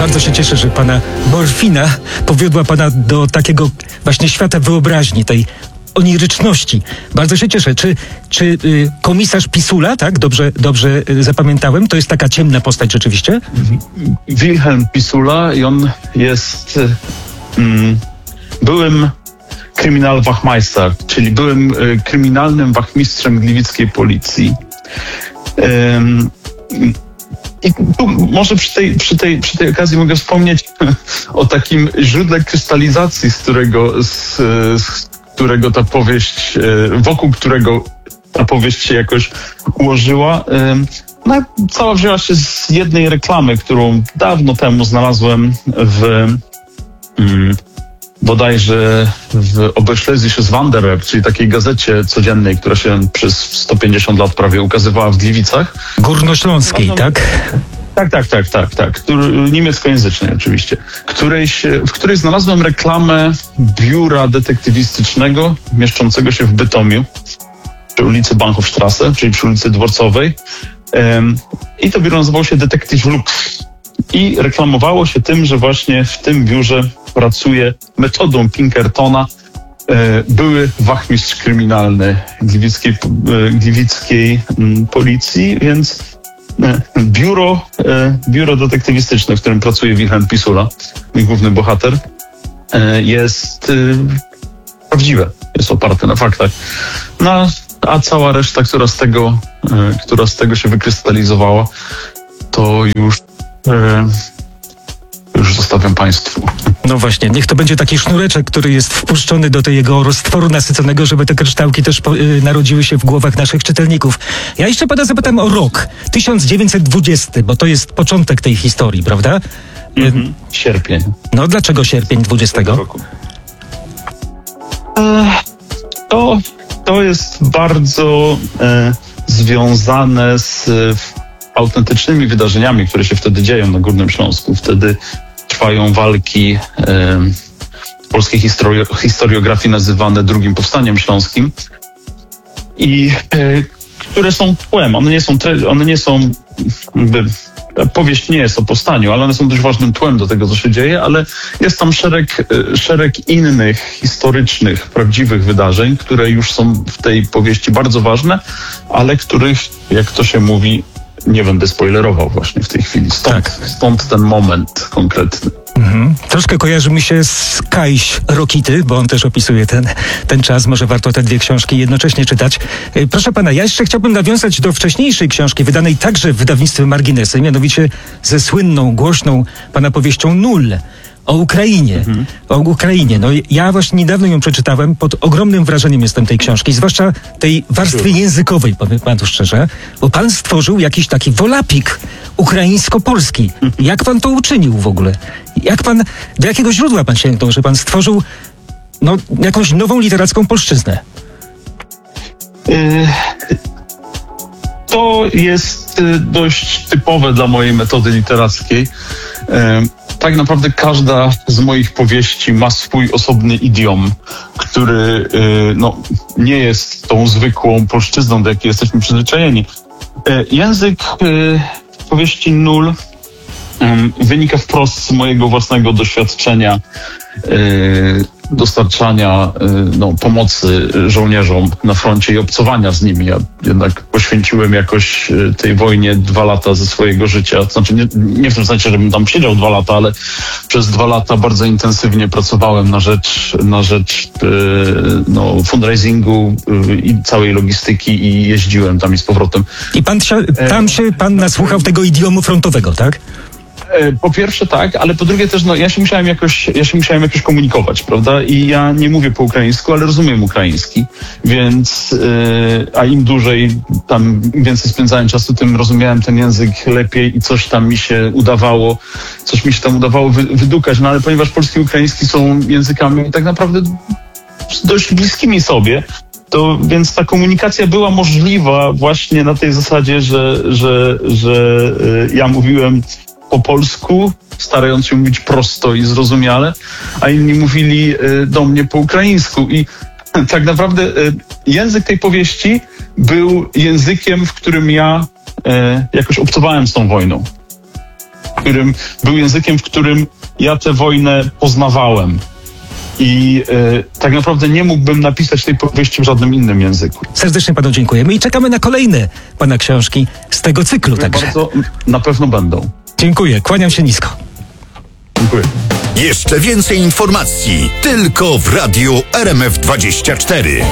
Bardzo się cieszę, że pana morfina powiodła pana do takiego właśnie świata wyobraźni, tej oniryczności. Bardzo się cieszę. Czy komisarz Pisula, tak? Dobrze zapamiętałem? To jest taka ciemna postać rzeczywiście? Wilhelm Pisula i on jest byłym Kriminalwachmeister, czyli byłym kryminalnym wachmistrzem gliwickiej policji. I tu może przy tej okazji mogę wspomnieć o takim źródle krystalizacji, wokół którego ta powieść się jakoś ułożyła. No, cała wzięła się z jednej reklamy, którą dawno temu znalazłem bodajże w Oberschlesisches Wanderer, czyli takiej gazecie codziennej, która się przez 150 lat prawie ukazywała w Gliwicach. Górnośląskiej, tak? Tak. Niemieckojęzycznej oczywiście. W której znalazłem reklamę biura detektywistycznego mieszczącego się w Bytomiu, przy ulicy Bahnhofstrasse, czyli przy ulicy Dworcowej. I to biuro nazywało się Detektyw Lux. I reklamowało się tym, że właśnie w tym biurze pracuje metodą Pinkertona były wachmistrz kryminalny gliwickiej policji, więc biuro detektywistyczne, w którym pracuje Wilhelm Pisula, mój główny bohater, jest prawdziwe, jest oparte na faktach. No, a cała reszta, która z tego się wykrystalizowała, to już zostawiam państwu. No właśnie, niech to będzie taki sznureczek, który jest wpuszczony do tego roztworu nasyconego, żeby te kryształki też narodziły się w głowach naszych czytelników. Ja jeszcze pana zapytam o rok 1920, bo to jest początek tej historii, prawda? Sierpień. No dlaczego sierpień 20? To jest bardzo związane z autentycznymi wydarzeniami, które się wtedy dzieją na Górnym Śląsku. Wtedy trwają walki w polskiej historiografii nazywane drugim powstaniem śląskim i które są tłem. One nie są powieść nie jest o powstaniu, ale one są dość ważnym tłem do tego, co się dzieje, ale jest tam szereg innych historycznych, prawdziwych wydarzeń, które już są w tej powieści bardzo ważne, ale których, jak to się mówi, nie będę spoilerował właśnie w tej chwili. Stąd ten moment konkretny. Troszkę kojarzy mi się z Kajś Rokity, bo on też opisuje ten czas. Może warto te dwie książki jednocześnie czytać. Proszę pana, ja jeszcze chciałbym nawiązać do wcześniejszej książki, wydanej także w wydawnictwie Marginesy, mianowicie ze słynną, głośną pana powieścią Nul. O Ukrainie. O Ukrainie. No ja właśnie niedawno ją przeczytałem, pod ogromnym wrażeniem jestem tej książki, zwłaszcza tej warstwy językowej, powiem panu szczerze, bo pan stworzył jakiś taki wolapik ukraińsko-polski. Jak pan to uczynił w ogóle? Do jakiego źródła pan sięgnął, że pan stworzył jakąś nową literacką polszczyznę? To jest dość typowe dla mojej metody literackiej. Tak naprawdę każda z moich powieści ma swój osobny idiom, który nie jest tą zwykłą polszczyzną, do jakiej jesteśmy przyzwyczajeni. Język powieści Nul wynika wprost z mojego własnego doświadczenia dostarczania pomocy żołnierzom na froncie i obcowania z nimi. Ja jednak poświęciłem jakoś tej wojnie 2 lata ze swojego życia. To znaczy nie w tym sensie, żebym tam siedział 2 lata, ale przez 2 lata bardzo intensywnie pracowałem na rzecz fundraisingu i całej logistyki i jeździłem tam i z powrotem. I pan nasłuchał tego idiomu frontowego, tak? Po pierwsze tak, ale po drugie też ja się musiałem jakoś komunikować, prawda? I ja nie mówię po ukraińsku, ale rozumiem ukraiński, więc a im dłużej tam więcej spędzałem czasu, tym rozumiałem ten język lepiej i coś mi się udawało wydukać, ale ponieważ polski i ukraiński są językami tak naprawdę dość bliskimi sobie, więc ta komunikacja była możliwa właśnie na tej zasadzie, że ja mówiłem po polsku, starając się mówić prosto i zrozumiale, a inni mówili do mnie po ukraińsku. I tak naprawdę język tej powieści był językiem, w którym ja jakoś obcowałem z tą wojną. był językiem, w którym ja tę wojnę poznawałem. I tak naprawdę nie mógłbym napisać tej powieści w żadnym innym języku. Serdecznie panu dziękujemy i czekamy na kolejne pana książki z tego cyklu także. Bardzo, na pewno będą. Dziękuję, kłaniam się nisko. Dziękuję. Jeszcze więcej informacji tylko w Radiu RMF24.